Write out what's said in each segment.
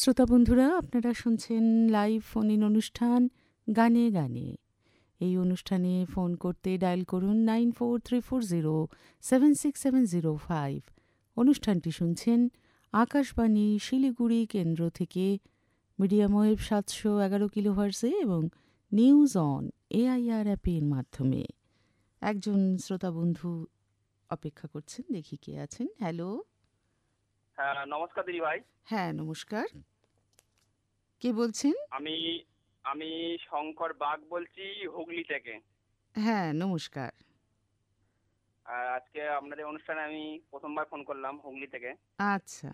শ্রোতা বন্ধুরা, আপনারা শুনছেন লাইভ ফোন ইন অনুষ্ঠান গানে গানে। এই অনুষ্ঠানে ফোন করতে ডায়াল করুন 9434076705। অনুষ্ঠানটি শুনছেন আকাশবাণী শিলিগুড়ি কেন্দ্র থেকে মিডিয়াম ওয়েভ 711 কিলোহার্টজে এবং নিউজ অন এআইআর অ্যাপের মাধ্যমে। একজন শ্রোতা বন্ধু অপেক্ষা করছেন, দেখি কে আছেন। হ্যালো। হ্যাঁ, নমস্কার দিদি ভাই। হ্যাঁ, নমস্কার। কে বলছেন? আমি আমি শঙ্কর বাগ বলছি, হুগলি থেকে। হ্যাঁ, নমস্কার। আর আজকে আপনাদের অনুষ্ঠানে আমি প্রথমবার ফোন করলাম হুগলি থেকে। আচ্ছা।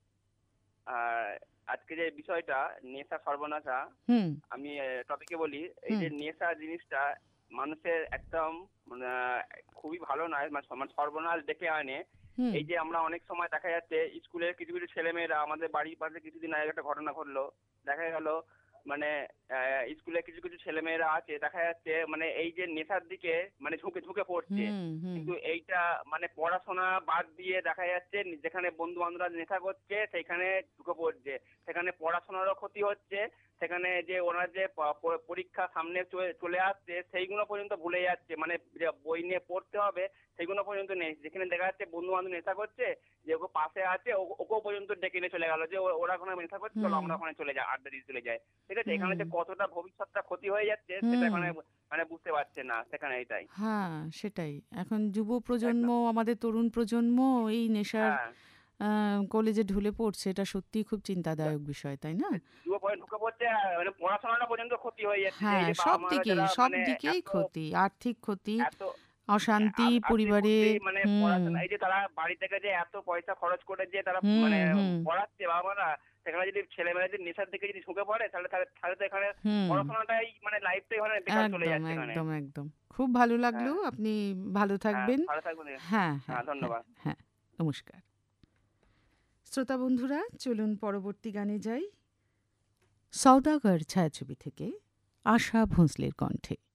আর আজকে যে বিষয়টা নেশা সর্বনাশা, হুম আমি টপিকে বলি। এই হুম যে নেশা জিনিসটা মানুষের একদম মানে খুবই ভালো নয়, মানে সর্বনাশ ডেকে আনে। হুম এই যে আমরা অনেক সময় দেখা যাচ্ছে স্কুলের কিছু কিছু ছেলেমেয়েরা, আমাদের বাড়ির পাশে কিছুদিন আগে একটা ঘটনা ঘটলো, দেখা গেল মানে স্কুলে কিছু কিছু ছেলেমেয়েরা আছে, দেখা যাচ্ছে মানে এই যে নেশার দিকে মানে ঝুঁকে ঝুঁকে পড়ছে। হুম হুম কিন্তু এইটা মানে পড়াশোনা বাদ দিয়ে দেখা যাচ্ছে যেখানে বন্ধু বান্ধবরা নেশা করছে সেইখানে ঢুকে পড়ছে, সেখানে পড়াশোনারও ক্ষতি হচ্ছে, সেখানে যে ওনার যে পরীক্ষা সামনে চলে আসছে সেইগুলো পর্যন্ত ভুলে যাচ্ছে, মানে যে বই নিয়ে পড়তে হবে সেগুলো পর্যন্ত নেই। যেখানে দেখা যাচ্ছে বন্ধু বান্ধব নেশা করছে, যে ওকে পাশে আছে ওকেও পর্যন্ত ডেকে নিয়ে চলে গেল যে ওরা ওখানে নেশা করছে, চলো আমরা ওখানে চলে যাই, আড্ডা দিয়ে চলে যাই। ঠিক আছে, এখানে যে কতটা ভবিষ্যৎটা ক্ষতি হয়ে যাচ্ছে সেটা হুম এখানে মানে বুঝতে পারছে না সেখানে, এটাই। হ্যাঁ, সেটাই। এখন যুব প্রজন্ম, একদম। আমাদের তরুণ প্রজন্ম এই নেশার হ্যাঁ, কলেজে ঢুলে পড়ছে। এটা সত্যিই খুব চিন্তাদায়ক বিষয়, তাই না? যুব পয়েন্ট ঢুকে পড়ছে, মানে পড়াশোনাটা পর্যন্ত ক্ষতি হয়ে যাচ্ছে, যে এই হ্যাঁ, যে বাবা সব মারা দিকেই যারা সব মানে দিকেই এত ক্ষতি, আর্থিক ক্ষতি, এত অশান্তি আর্থিক পরিবারে। ক্ষতি, মানে হুম পড়াশোনা, এই যে তারা বাড়ি থেকে যে এত পয়সা খরচ করে যে তারা হুম মানে হুম পড়াচ্ছে বাবা মারা, সেখানে যদি ছেলেমেয়েরা যদি নেশার দিকে যদি ঝুঁকে পড়ে তাহলে তাহলে তো এখানে হুম পড়াশোনাটাই মানে লাইফটাই মানে বেকার চলে একদম যাচ্ছে এখানে। একদম একদম। খুব ভালো লাগলো। হ্যাঁ, আপনি ভালো হ্যাঁ, থাকবেন। ভালো থাকবেন। হ্যাঁ হ্যাঁ হ্যাঁ, হ্যাঁ ধন্যবাদ। হ্যাঁ, নমস্কার। শ্রোতা বন্ধুরা, চলুন পরবর্তী গানে যাই। সওদাগর ছায়াছবি থেকে আশা ভোঁসলের কণ্ঠে।